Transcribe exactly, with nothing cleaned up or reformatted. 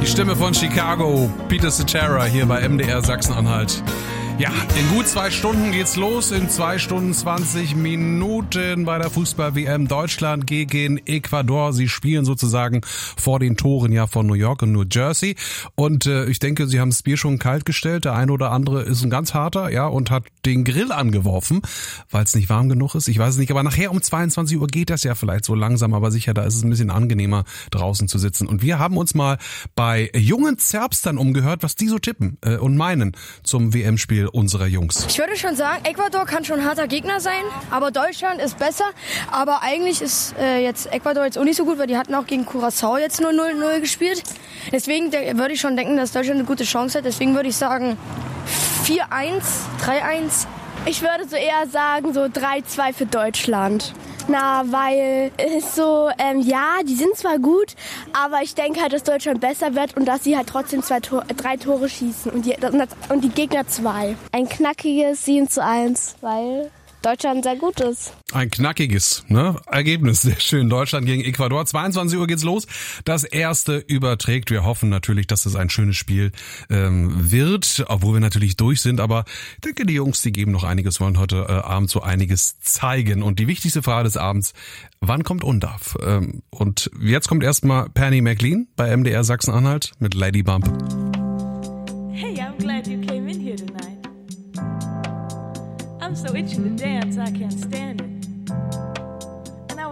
Die Stimme von Chicago, Peter Cetera hier bei M D R Sachsen-Anhalt. Ja, in gut zwei Stunden geht's los, in zwei Stunden zwanzig Minuten bei der Fußball-W M Deutschland gegen Ecuador. Sie spielen sozusagen vor den Toren ja von New York und New Jersey. Und äh, ich denke, Sie haben das Bier schon kalt gestellt. Der eine oder andere ist ein ganz harter, ja, und hat den Grill angeworfen, weil es nicht warm genug ist. Ich weiß es nicht, aber nachher um zweiundzwanzig Uhr geht das ja vielleicht so langsam, aber sicher, da ist es ein bisschen angenehmer, draußen zu sitzen. Und wir haben uns mal bei jungen Zerbstern umgehört, was die so tippen äh, und meinen zum W M-Spiel unserer Jungs. Ich würde schon sagen, Ecuador kann schon ein harter Gegner sein, aber Deutschland ist besser. Aber eigentlich ist äh, jetzt Ecuador jetzt auch nicht so gut, weil die hatten auch gegen Curaçao jetzt nur null null gespielt. Deswegen de- würde ich schon denken, dass Deutschland eine gute Chance hat. Deswegen würde ich sagen vier eins, drei eins. Ich würde so eher sagen so drei zwei für Deutschland. Na, weil es so, ähm, ja, die sind zwar gut, aber ich denke halt, dass Deutschland besser wird und dass sie halt trotzdem zwei Tor- drei Tore schießen und die, und die Gegner zwei. Ein knackiges sieben zu eins, weil Deutschland sehr gut ist. Ein knackiges ne? Ergebnis, sehr schön. Deutschland gegen Ecuador. zweiundzwanzig Uhr geht's los. Das erste überträgt. Wir hoffen natürlich, dass es ein schönes Spiel ähm, wird, obwohl wir natürlich durch sind. Aber ich denke, die Jungs, die geben noch einiges, wollen heute äh, Abend so einiges zeigen. Und die wichtigste Frage des Abends, wann kommt Undarf? Ähm, und jetzt kommt erstmal Penny McLean bei M D R Sachsen-Anhalt mit Lady Bump. Hey, I'm glad you came in here tonight. I'm so itching to dance, I can't stand it.